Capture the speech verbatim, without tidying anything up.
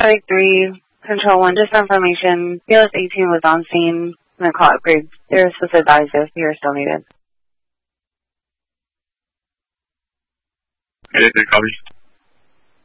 Strike three, Control one, just for information, B L S eighteen was on scene and the call upgrade. They were supposed to advise if you are still needed. Okay, copy.